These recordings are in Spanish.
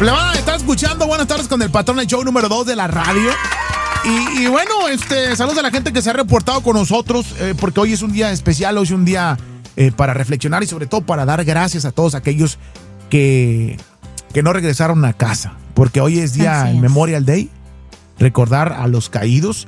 Plebada, está escuchando Buenas Tardes con el Patrón, el show número 2 de la radio. Y bueno, saludos a la gente que se ha reportado con nosotros, porque hoy es un día especial, hoy es un día para reflexionar y sobre todo para dar gracias a todos aquellos que no regresaron a casa, porque hoy es día Memorial Day, recordar a los caídos.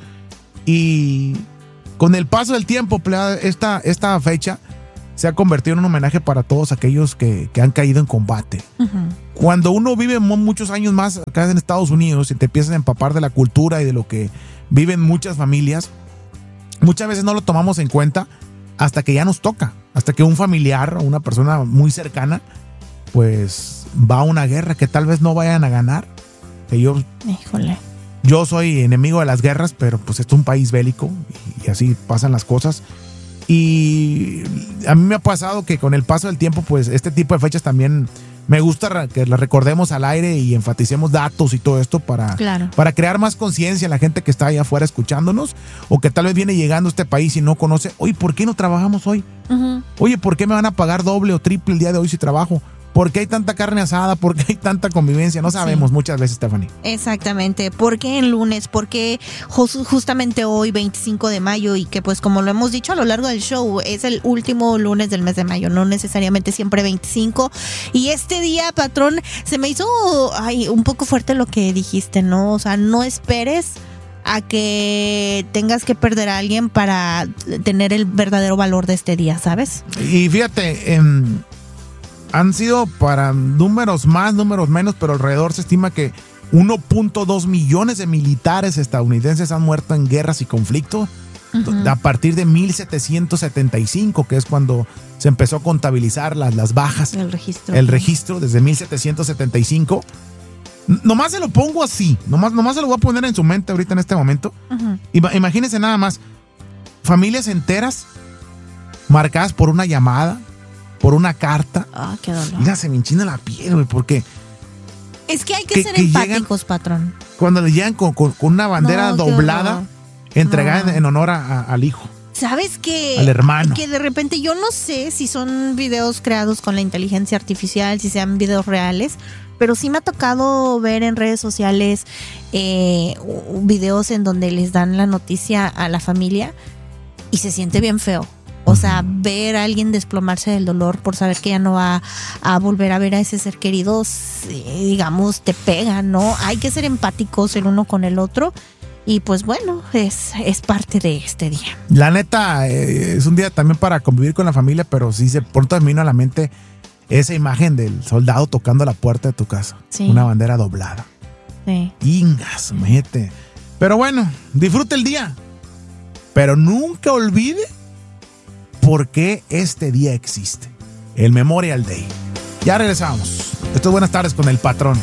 Y con el paso del tiempo, esta fecha se ha convertido en un homenaje para todos aquellos que han caído en combate. Uh-huh. Cuando uno vive muchos años más acá en Estados Unidos y te empiezas a empapar de la cultura y de lo que viven muchas familias, muchas veces no lo tomamos en cuenta hasta que ya nos toca, hasta que un familiar o una persona muy cercana pues va a una guerra que tal vez no vayan a ganar. Que yo soy enemigo de las guerras, pero pues esto es un país bélico y así pasan las cosas. Y a mí me ha pasado que con el paso del tiempo, pues este tipo de fechas también me gusta que las recordemos al aire y enfaticemos datos y todo esto para crear más conciencia en la gente que está allá afuera escuchándonos o que tal vez viene llegando a este país y no conoce. Oye, ¿por qué no trabajamos hoy? Uh-huh. Oye, ¿por qué me van a pagar doble o triple el día de hoy si trabajo? ¿Por qué hay tanta carne asada? ¿Por qué hay tanta convivencia? No sabemos muchas veces, Stephanie. Exactamente. ¿Por qué en lunes? ¿Por qué justamente hoy, 25 de mayo? Y que pues como lo hemos dicho a lo largo del show, es el último lunes del mes de mayo, no necesariamente siempre 25. Y este día, patrón, se me hizo un poco fuerte lo que dijiste, ¿no? O sea, no esperes a que tengas que perder a alguien para tener el verdadero valor de este día, ¿sabes? Y fíjate, han sido para números más, números menos, pero alrededor se estima que 1.2 millones de militares estadounidenses han muerto en guerras y conflictos. Uh-huh. A partir de 1775, que es cuando se empezó a contabilizar las bajas. El registro desde 1775. Nomás se lo pongo así, nomás se lo voy a poner en su mente ahorita en este momento. Uh-huh. Imagínense nada más, familias enteras marcadas por una llamada, por una carta. Ah, qué dolor. Mira, se me enchina la piel, güey, porque es que hay que ser empáticos, llegan, patrón. Cuando le llegan con una bandera doblada, entregada en honor al hijo. ¿Sabes qué? Al hermano. Que de repente yo no sé si son videos creados con la inteligencia artificial, si sean videos reales, pero sí me ha tocado ver en redes sociales videos en donde les dan la noticia a la familia y se siente bien feo. O sea, ver a alguien desplomarse del dolor por saber que ya no va a volver a ver a ese ser querido, digamos, te pega, ¿no? Hay que ser empáticos el uno con el otro. Y pues bueno, es parte de este día. La neta, es un día también para convivir con la familia, pero sí se pronto me vino a la mente esa imagen del soldado tocando la puerta de tu casa. Sí. Una bandera doblada. Sí. Ingas, mete. Pero bueno, disfrute el día. Pero nunca olvide por qué este día existe. El Memorial Day. Ya regresamos. Esto es Buenas Tardes con el Patrón.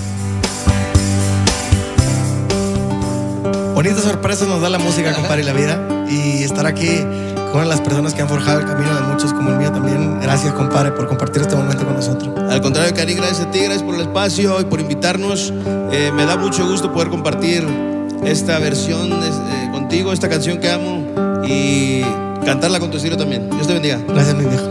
Bonitas sorpresas nos da la música, compadre, y la vida. Y estar aquí con las personas que han forjado el camino de muchos como el mío también. Gracias, compadre, por compartir este momento con nosotros. Al contrario, Karim, gracias a ti, gracias por el espacio y por invitarnos. Me da mucho gusto poder compartir esta versión contigo, esta canción que amo, y cantarla con tu estilo también. Dios te bendiga. Gracias, mi viejo.